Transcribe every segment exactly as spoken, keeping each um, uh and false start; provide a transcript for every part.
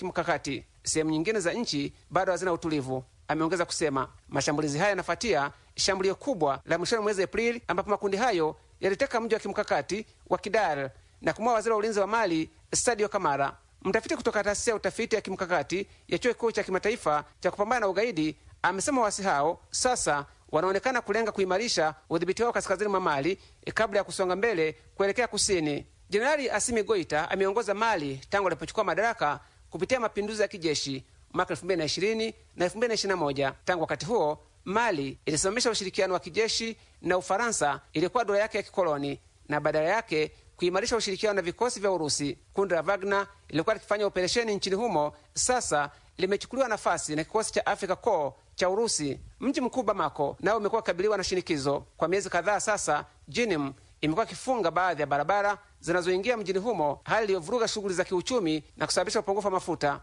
kimkakati. Sehemu nyingine za nchi bado hazina utulivu. Ameongeza kusema mashambulizi haya yanafuatia shambulio kubwa la mwishoni mwezi Aprili, ambapo makundi hayo yaliteka mji wa kimkakati wa Kidal na kumua waziri wa ulinzi wa Mali Sadio Kamara. Mtafiti kutoka taasisi ya utafiti ya kimkakati ya chuo kikuu cha kimataifa cha kupambana na ugaidi amesema waasi hao sasa wanaonekana kulenga kuimarisha udhibiti wao kaskazini mwa Mali e, kabla ya kusonga mbele kuelekea kusini. Jenerali Assimi Goita ameongoza Mali tangu alipochukua madaraka kupitia mapinduzi ya kijeshi mwaka elfu mbili na ishirini na elfu mbili na ishirini na moja. Tangu wakati huo Mali ilisimamisha ushirikiano wa kijeshi na Ufaransa ilikuwa dola yake ya kikoloni na badala yake kuimarisha ushirikiano na vikosi vya Urusi. Kundi la Wagner lilikuwa likifanya operesheni nchini humo, sasa limechukuliwa nafasi na kikosi cha Africa Corps cha Urusi. Mji mkuu Bamako nao umekuwa kukabiliwa na shinikizo. Kwa miezi kadhaa sasa, Jinim imekuwa kifunga baadhi ya barabara zinazoingia mjini humo, hali iliyovuruga shughuli za kiuchumi na kusababisha upungufu wa mafuta.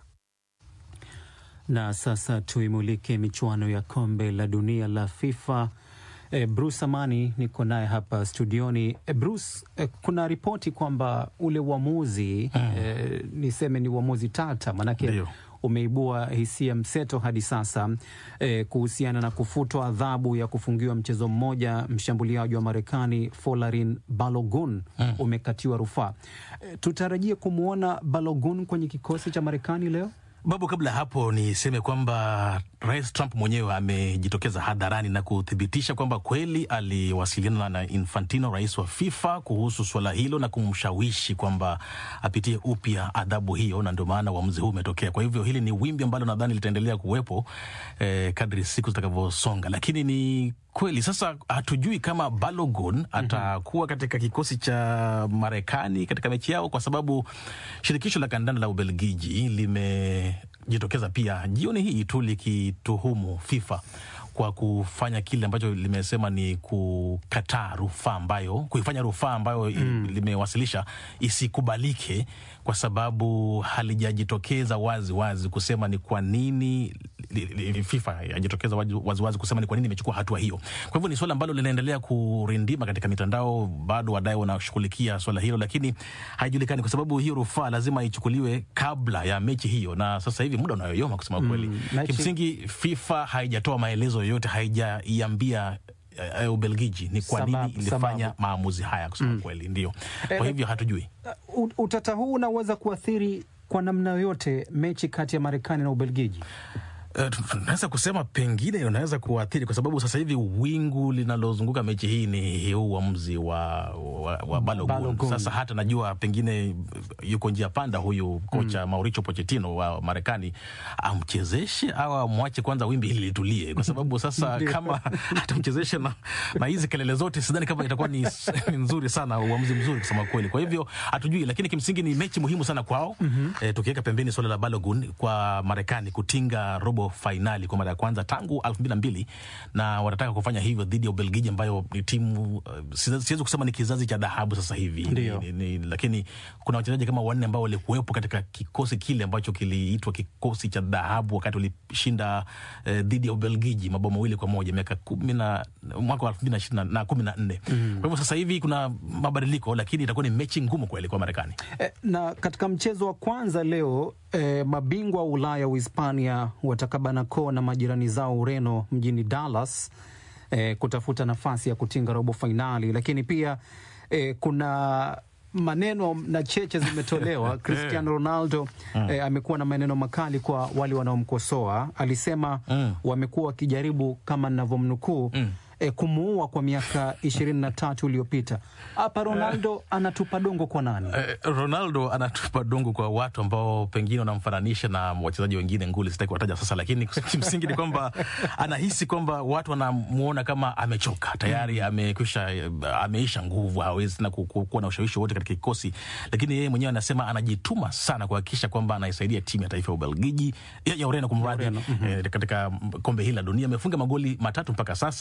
Na sasa tuimulike michuano ya kombe la dunia la FIFA. E, Bruce Amani niko naye hapa studioni. E, Bruce, e, kuna ripoti kwamba ule uamuzi mm. e, niseme ni uamuzi tata, manake Dio. umeibua hisia mseto hadi sasa e, kuhusiana na kufutwa adhabu ya kufungiwa mchezo mmoja mshambuliaji wa Marekani Folarin Balogun mm. umekatiwa rufaa. E, tutarajie kumwona Balogun kwenye kikosi cha Marekani leo? Babu, kabla hapo niseme kwamba Rais Trump mwenyewe amejitokeza hadharani na kuthibitisha kwamba kweli aliwasiliana na Infantino, rais wa FIFA, kuhusu swala hilo na kumshawishi kwamba apitie upya adhabu hiyo, na ndio maana uamuzi huu umetokea. Kwa hivyo hili ni wimbi ambalo nadhani litaendelea kuwepo eh, kadri siku zitakavyosonga, lakini ni kweli sasa hatujui kama Balogun atakuwa katika kikosi cha Marekani katika mechi yao, kwa sababu shirikisho la kandanda la Ubelgiji limejitokeza pia jioni hii tu likituhumu FIFA kwa kufanya kile ambacho limesema ni kukataa rufaa ambayo kuifanya rufaa ambayo mm. limewasilisha isikubalike, kwa sababu halijajitokeza wazi wazi kusema ni kwa nini FIFA hajitokeza wazi wazi kusema ni kwa nini imechukua hatua hiyo. Kwa hivyo ni swala ambalo linaendelea kurindima katika mitandao, bado wadai wanashughulikia swala hilo, lakini haijulikani kwa sababu hiyo rufaa lazima ichukuliwe kabla ya mechi hiyo, na sasa hivi muda unayoyoma kusema mm. kweli. Kimsingi FIFA haijatoa maelezo yote, haijaiambia uh, Ubelgiji ni kwa nini ilifanya sababu. maamuzi haya kusema mm. kweli, ndio. Kwa hivyo hatujui. Uh, utata huu unaweza kuathiri kwa namna yoyote mechi kati ya Marekani na Ubelgiji? Tunaweza uh, kusema pengine unaweza kuathiri, kwa sababu sasa hivi wingu linalozunguka mechi hii ni huu uamuzi wa, wa, wa Balogun. Balogun. Sasa hata najua pengine yuko njia panda huyu kocha mm. Mauricio Pochettino wa Marekani, amchezeshe au amwache kwanza wimbi hili litulie, kwa sababu sasa kama atamchezeshe na, na hizi kelele zote sidhani kama itakuwa ni, ni nzuri sana, uamuzi mzuri kusema kweli. Kwa hivyo hatujui, lakini kimsingi ni mechi muhimu sana kwao. Mm-hmm. E, tukiweka pembeni swala la Balogun, kwa Marekani kutinga robo fainali kwa mara ya kwanza tangu elfu mbili na mbili, na wanataka kufanya hivyo dhidi ya Ubelgiji ambayo ni timu uh, siwezi kusema ni kizazi cha dhahabu sasa hivi ni, ni, ni, lakini kuna wachezaji kama wanne ambao walikuwepo katika kikosi kile ambacho kiliitwa kikosi cha dhahabu wakati walishinda uh, dhidi ya Ubelgiji mabao mawili kwa moja miaka kumi na mwaka wa elfu mbili na ishirini na kumi na nne. Mm. Kwa hivyo sasa hivi kuna mabadiliko, lakini itakuwa ni mechi ngumu kweli kwa Marekani. E, na katika mchezo wa kwanza leo e, mabingwa wa Ulaya Uhispania watakabana koo na majirani zao Ureno mjini Dallas e, kutafuta nafasi ya kutinga robo fainali, lakini pia e, kuna maneno na cheche zimetolewa. Cristiano Ronaldo eh, amekuwa na maneno makali kwa wale wanaomkosoa. Alisema mm. wamekuwa wakijaribu, kama ninavyomnukuu, mm. eh, kumuua kwa miaka ishirini na tatu iliyopita. Hapa Ronaldo anatupa dongo kwa nani? Eh, Ronaldo anatupa dongo kwa watu ambao pengine wanamfananisha na wachezaji wengine nguli, sitaki kuwataja sasa, lakini kimsingi ni kwamba anahisi kwamba watu wanamuona kama amechoka tayari, amekwisha ameisha nguvu, hawezi tena kuwa na ushawishi wote katika kikosi, lakini yeye mwenyewe anasema anajituma sana kuhakikisha kwamba anaisaidia timu ya taifa ya Ubelgiji ya, ya Ureno kumradhi mm-hmm. eh, katika kombe hili la dunia. Amefunga magoli matatu mpaka sasa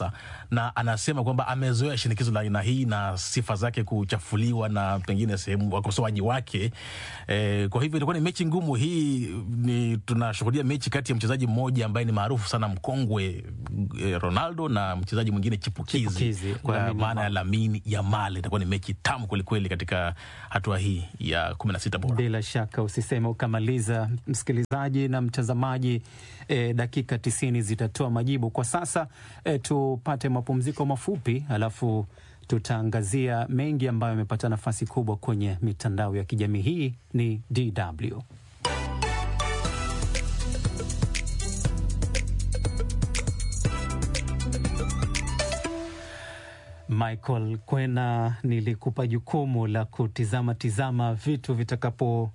na anasema kwamba amezoea shinikizo la aina hii na sifa zake kuchafuliwa na pengine sehemu wakosoaji wake. E, kwa hivyo ilikuwa ni mechi ngumu hii. Ni tunashuhudia mechi kati ya mchezaji mmoja ambaye ni maarufu sana mkongwe e, Ronaldo na mchezaji mwingine chipukizi, chipukizi kwa maana ya Lamine Yamal. Itakuwa ni mechi tamu kweli kweli katika hatua hii ya kumi na sita bora. Bila shaka usiseme ukamaliza, msikilizaji na mtazamaji. E, dakika tisini zitatoa majibu. Kwa sasa e, tupate mapumziko mafupi, alafu tutaangazia mengi ambayo yamepata nafasi kubwa kwenye mitandao ya kijamii. Hii ni D W. Michael Kwena, nilikupa jukumu la kutizama tizama vitu vitakapo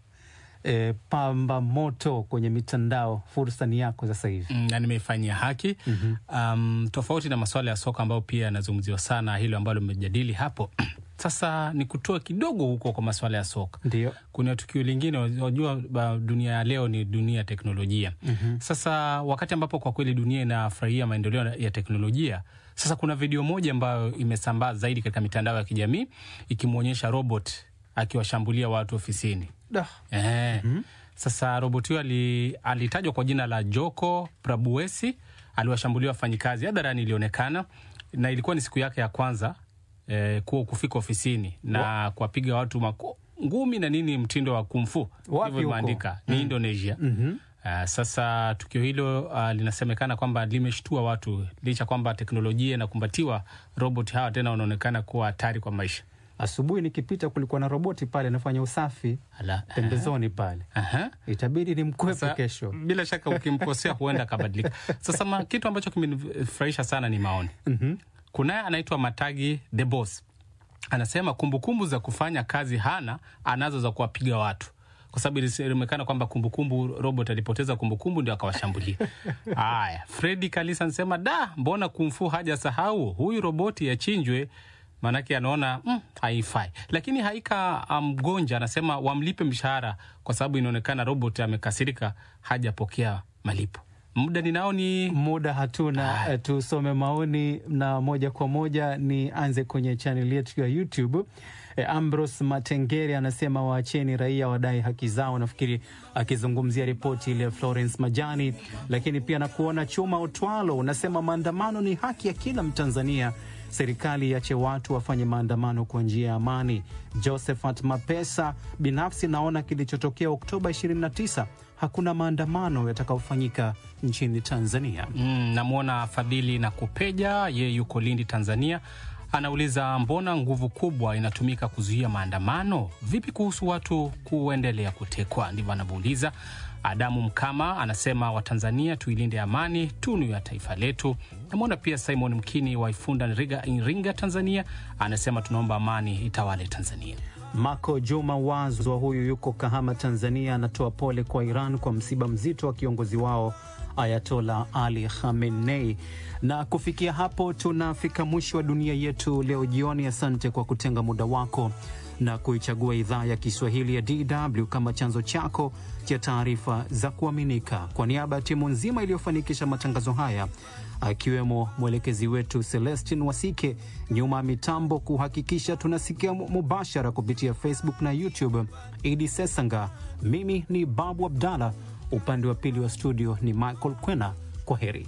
E, pamba moto kwenye mitandao. Fursa ni yako sasa hivi. Mm, na nimeifanyia haki. Mm-hmm. Um, tofauti na masuala ya soka ambayo pia yanazungumziwa sana, hilo ambalo umejadili hapo. Sasa ni kutoa kidogo huko kwa masuala ya soka. Ndio. Kuna tukio lingine, unajua dunia ya leo ni dunia ya teknolojia. Mm-hmm. Sasa wakati ambapo kwa kweli dunia inafurahia maendeleo ya teknolojia, sasa kuna video moja ambayo imesambaa zaidi katika mitandao ya kijamii ikimuonyesha robot akiwashambulia watu ofisini. Da. Eh. Mm-hmm. Sasa robot huyo alitajwa kwa jina la Joko Prabuesi, aliwashambulia wafanyikazi hadharani, ilionekana, na ilikuwa ni siku yake ya kwanza eh, kuwa kufika ofisini na kuwapiga watu mako, ngumi na nini, mtindo wa kumfu. Hivyo imeandika ni mm. Indonesia. Mm-hmm. Uh, sasa tukio hilo uh, linasemekana kwamba limeshtua watu, licha kwamba teknolojia inakumbatiwa, robot hawa tena wanaonekana kuwa hatari kwa maisha. Asubuhi nikipita kulikuwa na roboti pale anafanya usafi pembezoni pale. Aha. Itabidi nimkwepe kesho. Bila shaka ukimkosea huenda kabadilika. Sasa ma, kitu ambacho kimenifurahisha sana ni maoni. Mm-hmm. Kuna anaitwa Matagi the Boss. Anasema kumbukumbu za kufanya kazi hana, anazo za kuwapiga watu. Kwa sababu ilisemekana kwamba kumbukumbu robot alipoteza kumbukumbu ndio akawashambulia. Haya, Freddy Kalisa anasema da, mbona kumfu haja sahau, huyu roboti yachinjwe, manake anaona mm, haifai. Lakini Haika Mgonja um, anasema wamlipe mshahara kwa sababu inaonekana robot amekasirika, hajapokea malipo. Muda ninao ni muda hatuna. Tusome maoni na moja kwa moja ni anze kwenye channel yetu ya YouTube. E, Ambrose Matengeri anasema waacheni raia wadai haki zao, nafikiri akizungumzia ripoti ile Florence Majani. Lakini pia na kuona Chuma Otwalo unasema maandamano ni haki ya kila Mtanzania, serikali iache watu wafanye maandamano kwa njia ya amani. Josephat Mapesa, binafsi naona kilichotokea Oktoba ishirini na tisa hakuna maandamano yatakayofanyika nchini Tanzania. Mm, namuona Fadhili na Kupeja, ye yuko Lindi Tanzania. Anauliza mbona nguvu kubwa inatumika kuzuia maandamano? Vipi kuhusu watu kuendelea kutekwa? Ndivyo anavyouliza. Adamu Mkama anasema Watanzania tuilinde amani, tunu ya taifa letu. Namuona pia Simon Mkini wa Ifunda Nriga, Iringa Tanzania, anasema tunaomba amani itawale Tanzania. Mako Juma Wazo, huyu yuko Kahama Tanzania, anatoa pole kwa Iran kwa msiba mzito wa kiongozi wao Ayatollah Ali Khamenei. Na kufikia hapo tunafika mwisho wa dunia yetu leo jioni. Asante kwa kutenga muda wako na kuichagua idhaa ya Kiswahili ya D W kama chanzo chako cha taarifa za kuaminika. Kwa niaba ya timu nzima iliyofanikisha matangazo haya, akiwemo mwelekezi wetu Celestine Wasike, nyuma mitambo kuhakikisha tunasikia mubashara kupitia Facebook na YouTube, Idi Sesanga, mimi ni Babu Abdalla, upande wa pili wa studio ni Michael Kwena. Kwa heri.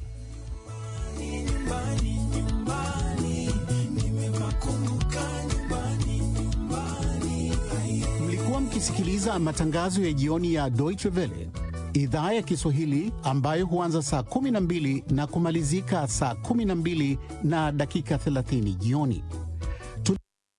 Mlikuwa mkisikiliza matangazo ya jioni ya Deutsche Welle, idhaa ya Kiswahili ambayo huanza saa kumi na mbili na kumalizika saa kumi na mbili na dakika thelathini jioni. Tun-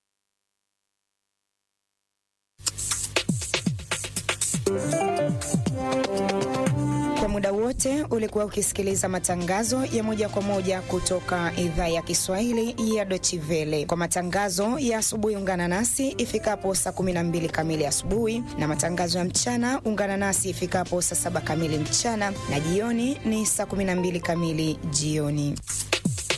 Kwa muda wote ulikuwa ukisikiliza matangazo ya moja kwa moja kutoka idhaa ya Kiswahili ya Deutsche Welle. Kwa matangazo ya asubuhi ungana nasi ifikapo saa kumi na mbili kamili asubuhi, na matangazo ya mchana ungana nasi ifikapo saa saba kamili mchana, na jioni ni saa kumi na mbili kamili jioni.